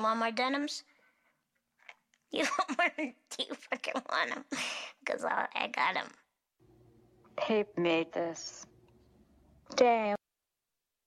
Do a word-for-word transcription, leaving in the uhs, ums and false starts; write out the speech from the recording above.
want more denims? You want more? Do you fucking want them? Because I, I got them. Pape made this. Damn.